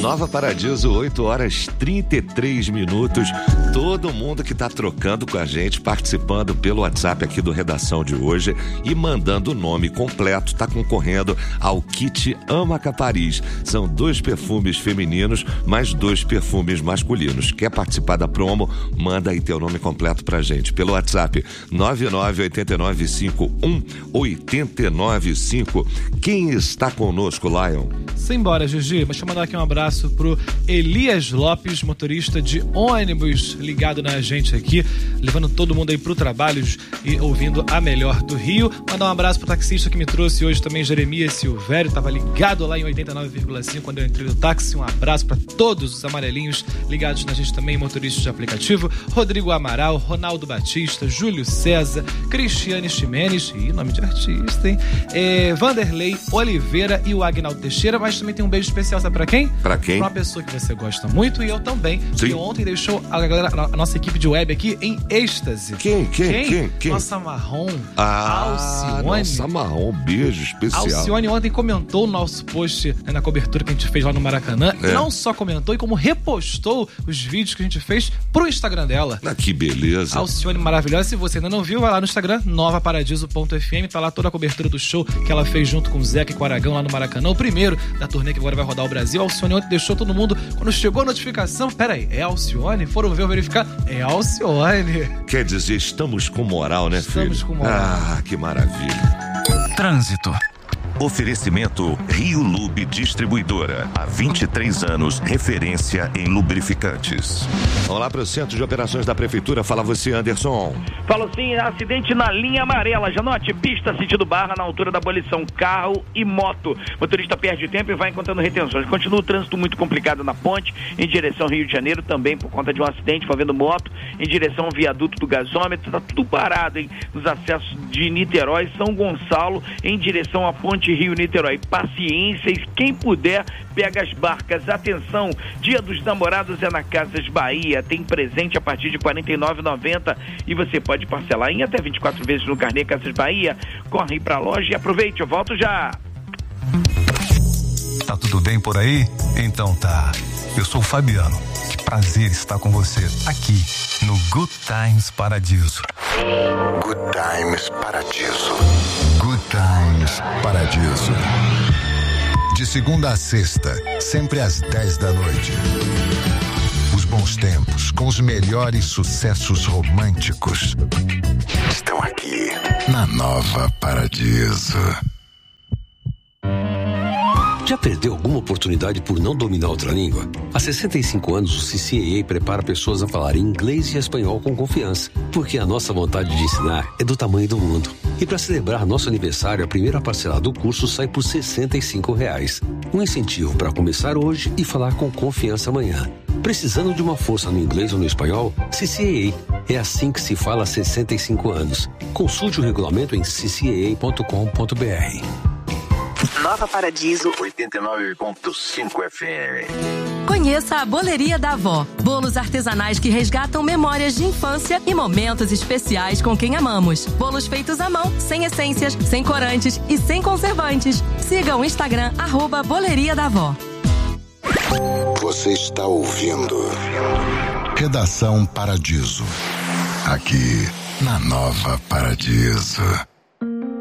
Nova Paradiso, 8h33. Todo mundo que tá trocando com a gente, participando pelo WhatsApp aqui do Redação de hoje e mandando o nome completo, tá concorrendo ao kit Amaca Paris. São 2 perfumes femininos, mais 2 perfumes masculinos. Quer participar da promo? Manda aí teu nome completo pra gente pelo WhatsApp 998951895. Quem está conosco, Lion? Simbora, Gigi. Deixa eu mandar aqui um abraço pro Elias Lopes, motorista de ônibus, ligado na gente aqui, levando todo mundo aí pro trabalho e ouvindo a melhor do Rio. Mandar um abraço pro taxista que me trouxe hoje também, Jeremias Silvério, tava ligado lá em 89,5 quando eu entrei no táxi. Um abraço pra todos os amarelinhos ligados na gente também, motoristas de aplicativo. Rodrigo Amaral, Ronaldo Batista, Júlio César, Cristiane Ximenes, nome de artista, hein? Vanderlei Oliveira e o Agnaldo Teixeira, mas também tem um beijo especial, sabe pra quem? Pra quem? Pra uma pessoa que você gosta muito e eu também. Sim. Que ontem deixou a nossa equipe de web aqui em êxtase. Quem? Nossa Marrom. Alcione. Nossa Marrom, beijo especial. Alcione ontem comentou o nosso post, né, na cobertura que a gente fez lá no Maracanã. E não só comentou, e como repostou os vídeos que a gente fez pro Instagram dela. Que beleza. Alcione maravilhosa. Se você ainda não viu, vai lá no Instagram, novaparadiso.fm. Tá lá toda a cobertura do show que ela fez junto com o Zeca e com o Aragão lá no Maracanã. O primeiro da turnê que agora vai rodar o Brasil. A Alcione ontem deixou todo mundo, quando chegou a notificação, peraí, é Alcione? Foram ver, verificar, é Alcione. Quer dizer, estamos com moral, né, filho? Estamos com moral. Que maravilha. Trânsito. Oferecimento Rio Lube Distribuidora. Há 23 anos, referência em lubrificantes. Vamos lá para o Centro de Operações da Prefeitura. Fala você, Anderson. Falo sim, acidente na linha amarela. Já note, pista sentido Barra, na altura da abolição, carro e moto. Motorista perde tempo e vai encontrando retenções. Continua o trânsito muito complicado na ponte, em direção ao Rio de Janeiro, também por conta de um acidente envolvendo moto, em direção ao viaduto do gasômetro. Tá tudo parado, hein? Nos acessos de Niterói, São Gonçalo, em direção à ponte Rio-Niterói. Paciência, e quem puder, pega as barcas. Atenção, Dia dos Namorados é na Casas Bahia. Tem presente a partir de R$ 49,90 e você pode parcelar em até 24 vezes no carnê Casas Bahia. Corre pra loja e aproveite, eu volto já. Tá tudo bem por aí? Então tá. Eu sou o Fabiano. Que prazer estar com você aqui no Good Times Paradiso. Good Times Paradiso. Good Times Paradiso. De segunda a sexta, sempre às 10 da noite. Os bons tempos, com os melhores sucessos românticos, estão aqui na Nova Paradiso. Já perdeu alguma oportunidade por não dominar outra língua? Há 65 anos, o CCAA prepara pessoas a falar inglês e espanhol com confiança, porque a nossa vontade de ensinar é do tamanho do mundo. E para celebrar nosso aniversário, a primeira parcela do curso sai por R$ 65. Um incentivo para começar hoje e falar com confiança amanhã. Precisando de uma força no inglês ou no espanhol? CCAA. É assim que se fala há 65 anos. Consulte o regulamento em ccaa.com.br. Nova Paradiso 89,5 FM. Conheça a Boleria da Avó. Bolos artesanais que resgatam memórias de infância e momentos especiais com quem amamos. Bolos feitos à mão, sem essências, sem corantes e sem conservantes. Siga o Instagram @Boleria da Avó. Você está ouvindo Redação Paradiso. Aqui na Nova Paradiso.